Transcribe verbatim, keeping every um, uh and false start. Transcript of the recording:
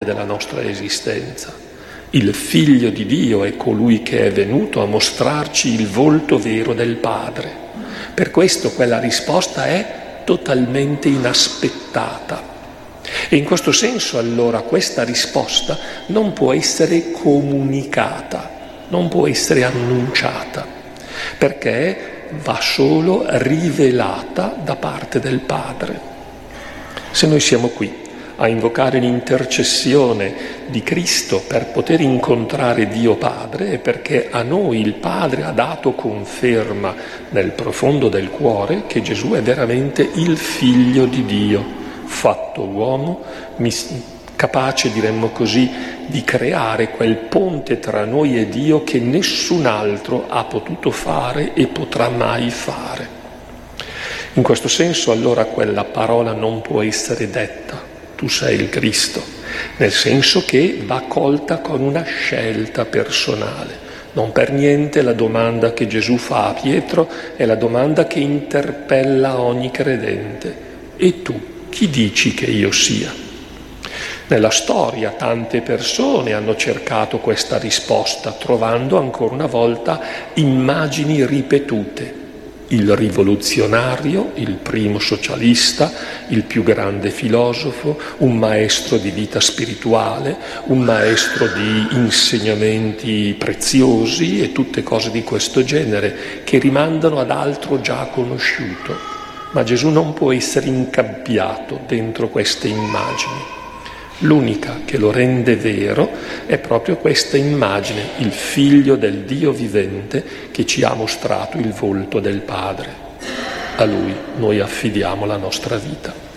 della nostra esistenza. Il Figlio di Dio è colui che è venuto a mostrarci il volto vero del Padre. Per questo quella risposta è totalmente inaspettata. E in questo senso allora questa risposta non può essere comunicata, non può essere annunciata, perché va solo rivelata da parte del Padre. Se noi siamo qui a invocare l'intercessione di Cristo per poter incontrare Dio Padre, è perché a noi il Padre ha dato conferma nel profondo del cuore che Gesù è veramente il Figlio di Dio, fatto uomo, capace, diremmo così, di creare quel ponte tra noi e Dio che nessun altro ha potuto fare e potrà mai fare. In questo senso allora quella parola non può essere detta: tu sei il Cristo, nel senso che va colta con una scelta personale. Non per niente la domanda che Gesù fa a Pietro è la domanda che interpella ogni credente: e tu chi dici che io sia? Nella storia tante persone hanno cercato questa risposta, trovando ancora una volta immagini ripetute. Il rivoluzionario, il primo socialista, il più grande filosofo, un maestro di vita spirituale, un maestro di insegnamenti preziosi e tutte cose di questo genere che rimandano ad altro già conosciuto. Ma Gesù non può essere incabbiato dentro queste immagini. L'unica che lo rende vero è proprio questa immagine, il Figlio del Dio vivente che ci ha mostrato il volto del Padre. A Lui noi affidiamo la nostra vita.